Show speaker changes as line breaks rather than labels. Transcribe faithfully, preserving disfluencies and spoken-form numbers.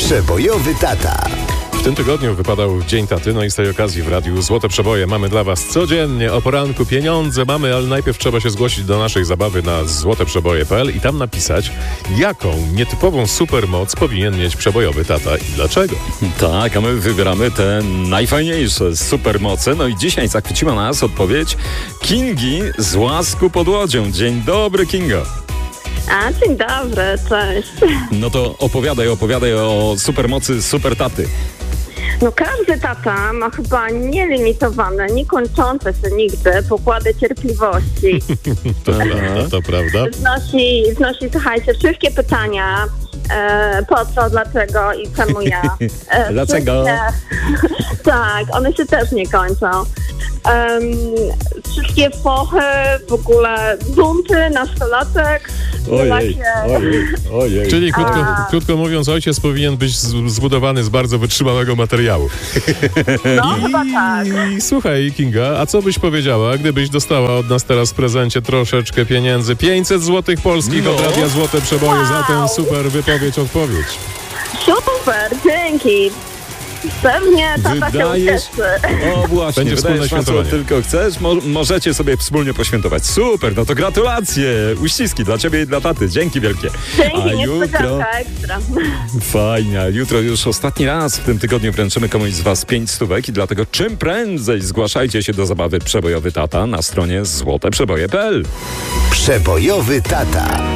Przebojowy tata.
W tym tygodniu wypadał Dzień Taty, no i z tej okazji w radiu Złote Przeboje mamy dla Was codziennie o poranku. Pieniądze mamy, ale najpierw trzeba się zgłosić do naszej zabawy na złoteprzeboje kropka p l i tam napisać, jaką nietypową supermoc powinien mieć przebojowy tata i dlaczego.
Tak, a my wybieramy te najfajniejsze supermoce. No i dzisiaj zachwyciła nas odpowiedź Kingi z Łasku pod Łodzią. Dzień dobry, Kingo.
A, dzień dobry, cześć.
No to opowiadaj, opowiadaj o supermocy super taty.
No każdy tata ma chyba nielimitowane, niekończące się nigdy pokłady cierpliwości.
To prawda, to prawda.
Znosi, znosi, słuchajcie, wszystkie pytania, e, po co, dlaczego i czemu ja. E,
Dlaczego?
Wszystkie, tak, one się też nie kończą. Um, wszystkie fochy, w ogóle bunty, nastolatek.
Ojej, ojej, ojej.
Czyli krótko,
A.
krótko mówiąc, ojciec powinien być z- zbudowany z bardzo wytrzymałego materiału.
No chyba tak.
I słuchaj, Kinga, a co byś powiedziała, gdybyś dostała od nas teraz w prezencie troszeczkę pieniędzy? pięćset złotych polskich
No.
od Radia Złote Przeboje za tę
Wow.
super wypowiedź, odpowiedź.
Super, dzięki. Pewnie tata się
Wydajesz...
ucieszy.
O właśnie,
Będzie wspólne
wydajesz na co
świętowanie.
tylko chcesz. Mo- możecie sobie wspólnie poświętować. Super, no to gratulacje. Uściski dla ciebie i dla taty. Dzięki wielkie.
Dzięki,
A jutro...
niespodzianka ekstra.
Fajnie, a jutro już ostatni raz w tym tygodniu wręczymy komuś z Was pięć stówek i dlatego czym prędzej zgłaszajcie się do zabawy Przebojowy Tata na stronie złoteprzeboje kropka p l.
Przebojowy tata.